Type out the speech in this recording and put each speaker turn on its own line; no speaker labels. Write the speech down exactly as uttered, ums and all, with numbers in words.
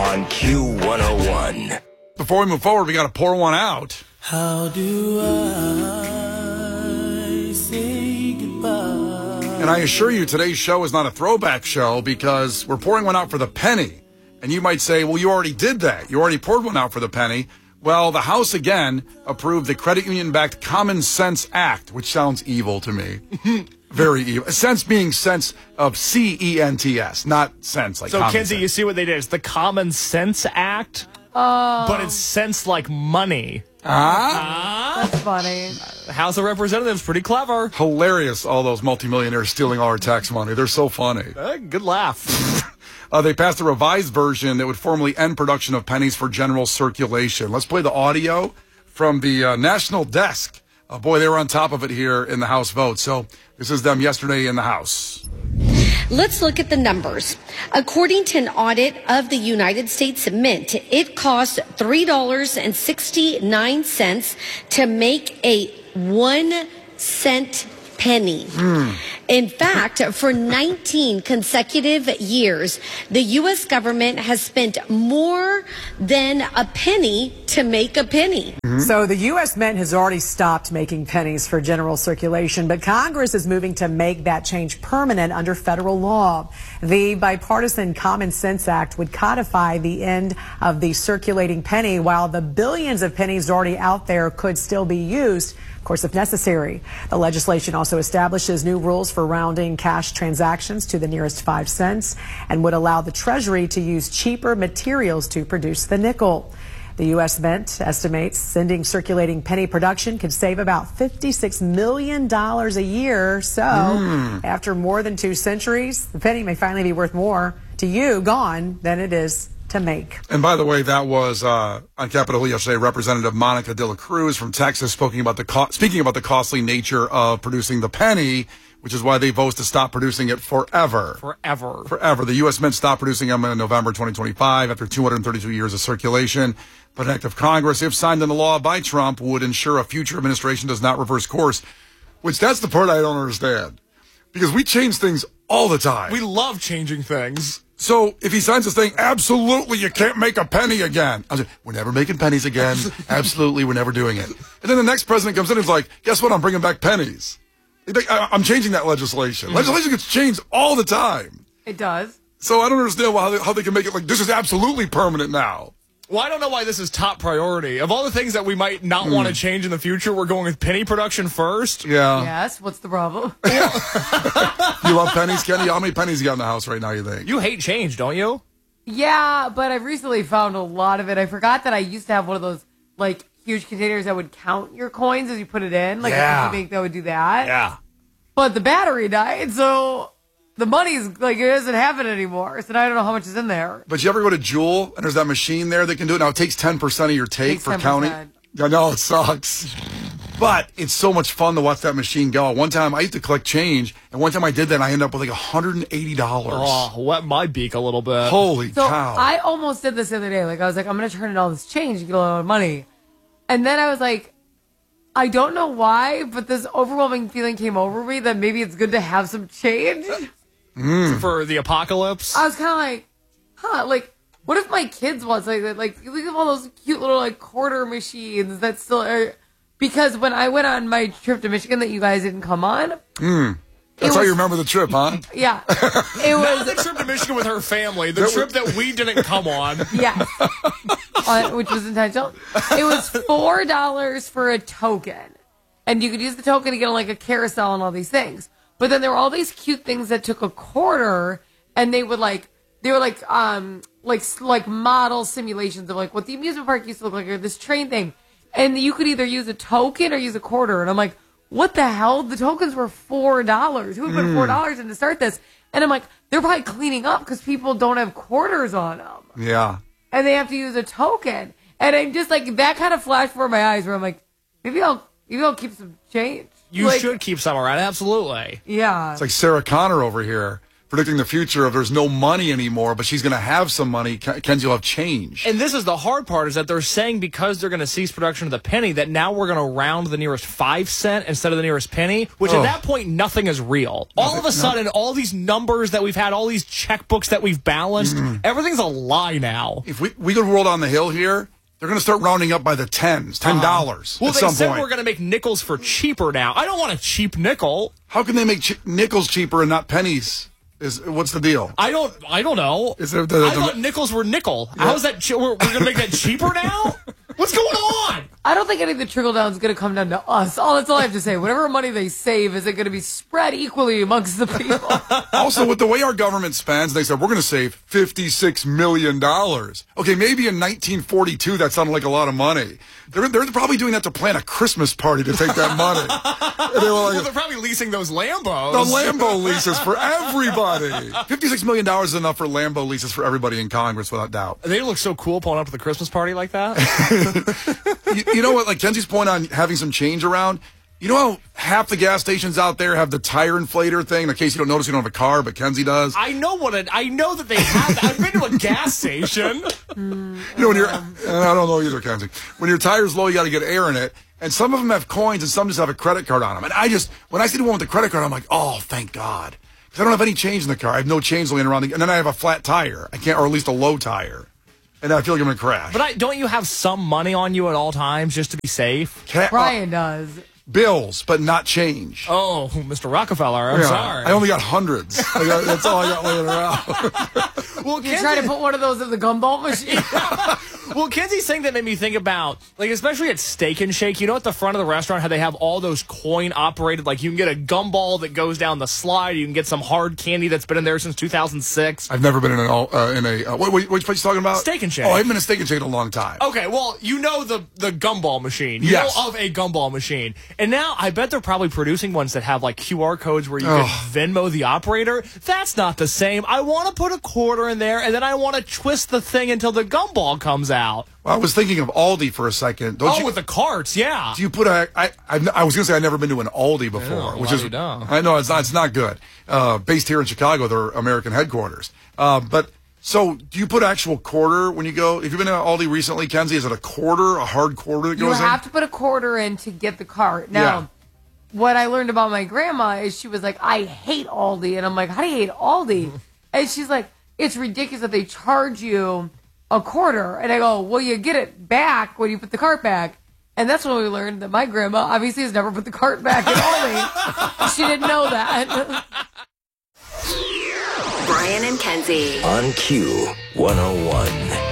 on Q one oh one.
Before we move forward, we got to pour one out.
How do I say goodbye?
And I assure you, today's show is not a throwback show because we're pouring one out for the penny. And you might say, well, you already did that. You already poured one out for the penny. Well, the House again approved the Credit Union-backed Common Sense Act, which sounds evil to me. Very evil. Sense being sense of C E N T S, not sense like
So,
common
Kinsey,
sense.
you see what they did? It's the Common Sense Act,
Oh,
but it's sense like money.
Ah?
that's funny.
The House of Representatives, pretty clever.
Hilarious, all those multimillionaires stealing all our tax money. They're so funny.
Uh, good laugh.
Uh, they passed a revised version that would formally end production of pennies for general circulation. Let's play the audio from the uh, National Desk. Uh, boy, they were on top of it here in the House vote. So this is them yesterday in the House.
Let's look at the numbers. According to an audit of the United States Mint, it costs three dollars and sixty-nine cents to make a one cent penny.
Mm.
In fact, for nineteen consecutive years, the U S government has spent more than a penny to make a penny.
Mm-hmm. So the U S Mint has already stopped making pennies for general circulation, but Congress is moving to make that change permanent under federal law. The bipartisan Common Sense Act would codify the end of the circulating penny, while the billions of pennies already out there could still be used, of course, if necessary. The legislation also establishes new rules for rounding cash transactions to the nearest five cents and would allow the Treasury to use cheaper materials to produce the nickel. The U S Mint estimates sending circulating penny production could save about fifty-six million dollars a year. So mm. after more than two centuries, the penny may finally be worth more to you gone than it is to make.
And by the way, that was uh, on Capitol Hill yesterday. Representative Monica De La Cruz from Texas speaking about the co- speaking about the costly nature of producing the penny, which is why they vote to stop producing it forever.
Forever.
Forever. The U S Mint stopped producing them in November twenty twenty-five after two hundred thirty-two years of circulation. But an act of Congress, if signed into law by Trump, would ensure a future administration does not reverse course, which that's the part I don't understand. Because we change things all the time.
We love changing things.
So if he signs this thing, absolutely, you can't make a penny again. I was like, we're never making pennies again. Absolutely, we're never doing it. And then the next president comes in and is like, guess what? I'm bringing back pennies. I'm changing that legislation. Mm-hmm. Legislation gets changed all the time.
It does.
So I don't understand how they, how they can make it like, this is absolutely permanent now.
Well, I don't know why this is top priority. Of all the things that we might not mm. want to change in the future, we're going with penny production first.
Yeah.
Yes, what's the problem?
You love pennies, Kenny? How many pennies you got in the house right now, you think?
You hate change, don't you?
Yeah, but I've recently found a lot of it. I forgot that I used to have one of those, like, huge containers that would count your coins as you put it in. Like,
yeah.
a bank that would do that.
Yeah.
But the battery died, so the money's, like, it doesn't have it anymore. So now I don't know how much is in there.
But you ever go to Jewel, and there's that machine there that can do it? Now, it takes ten percent of your take for
ten percent.
counting. I know, it sucks. But it's so much fun to watch that machine go. One time, I used to collect change, and one time I did that, and I ended up with like one hundred eighty dollars.
Oh, wet my beak a little bit.
Holy
so
cow.
I almost did this the other day. Like, I was like, I'm going to turn in all this change to get a lot of money. And then I was like, I don't know why, but this overwhelming feeling came over me that maybe it's good to have some change.
Mm.
For the apocalypse?
I was kind of like, huh, like, what if my kids want something that, like, you look at all those cute little, like, quarter machines that still are, because when I went on my trip to Michigan that you guys didn't come on.
Mm. That's was, how you remember the trip, huh?
Yeah. It was
Not the trip to Michigan with her family, the trip that we didn't come on.
Yes. uh, which was intentional. It was four dollars for a token. And you could use the token to get on, like, a carousel and all these things. But then there were all these cute things that took a quarter, and they would, like, they were, like, um, like, like model simulations of, like, what the amusement park used to look like, or this train thing. And you could either use a token or use a quarter. And I'm like, what the hell? The tokens were four dollars. Who would put four dollars in to start this? And I'm like, they're probably cleaning up because people don't have quarters on them.
Yeah.
And they have to use a token. And I'm just like, that kind of flashed before my eyes where I'm like, maybe I'll, maybe I'll keep some change.
You
like,
should keep some around, absolutely.
Yeah.
It's like Sarah Connor over here predicting the future of there's no money anymore, but she's going to have some money. Ken- Kenzie will have change.
And this is the hard part, is that they're saying because they're going to cease production of the penny, that now we're going to round the nearest five cent instead of the nearest penny, which
Oh.
at that point, nothing is real. All of a sudden, all these numbers that we've had, all these checkbooks that we've balanced, everything's a lie now.
If we, we go to World on the Hill here, they're going to start rounding up by the tens, ten dollars
Well,
at
they
some
said
point.
we're going to make nickels for cheaper now. I don't want a cheap nickel.
How can they make ch- nickels cheaper and not pennies? Is what's the deal?
I don't. I don't know.
Is there the-
I
the-
thought nickels were nickel. How is that? Che- we're we're going to make that cheaper now? What's going on?
I don't think any of the trickle down is going to come down to us. All that's all I have to say. Whatever money they save, is it going to be spread equally amongst the people?
Also, with the way our government spends, they said we're going to save fifty-six million dollars. Okay, maybe in nineteen forty-two that sounded like a lot of money. They're, they're probably doing that to plan a Christmas party to take that money. And they were like,
Well, they're probably leasing those Lambos.
the Lambo leases for everybody. fifty-six million dollars is enough for Lambo leases for everybody in Congress, without doubt.
They look so cool pulling up to the Christmas party like that.
you, you know what? Like Kenzie's point on having some change around. You know how half the gas stations out there have the tire inflator thing? In case you don't notice, you don't have a car, but Kenzie does.
I know what it. I know that they have. I've been to a gas station.
You know, when you're, I don't know either, Kenzie. When your tire's low, you got to get air in it. And some of them have coins and some just have a credit card on them. And I just, when I see the one with the credit card, I'm like, oh, thank God. Because I don't have any change in the car. I have no change laying around. The, and then I have a flat tire. I can't, or at least a low tire. And I feel like I'm going to crash.
But I, don't you have some money on you at all times just to be safe?
Ca- uh,
Brian does.
bills, but not change.
Oh, Mister Rockefeller, I'm
Yeah,
sorry.
I only got hundreds. I got, that's all I got laying around.
well,
You try to put one of those in the gumball machine.
Well, Kenzie's thing that made me think about, like, especially at Steak and Shake, you know, at the front of the restaurant, how they have all those coin operated, like, you can get a gumball that goes down the slide, you can get some hard candy that's been in there since two thousand six.
I've never been in an all, uh, in a, uh, what, what, which place you talking about?
Steak and Shake.
Oh, I haven't been in a Steak and Shake in a long time.
Okay, well, you know the, the gumball machine. You
Yes.
know of a gumball machine. And now I bet they're probably producing ones that have, like, Q R codes where you
Ugh.
can Venmo the operator. That's not the same. I want to put a quarter in there, and then I want to twist the thing until the gumball comes out.
Well, I was thinking of Aldi for a second. Don't
oh,
you,
with the carts, yeah.
do you put a, I, I've, I was going to say I've never been to an Aldi before,
Yeah,
which
why
is,
you don't?
I know it's not, it's not good. Uh, based here in Chicago, they're American headquarters. Uh, but, so, do you put actual quarter when you go, if you've been to Aldi recently, Kenzie, is it a quarter, a hard quarter that
You
goes in?
have to put a quarter in to get the cart. Now,
Yeah.
what I learned about my grandma is she was like, I hate Aldi. And I'm like, how do you hate Aldi? And she's like, it's ridiculous that they charge you a quarter. And I go, well, you get it back when you put the cart back. And that's when we learned that my grandma obviously has never put the cart back at Aldi. She didn't know that.
Brian and Kenzie.
On Q one oh one.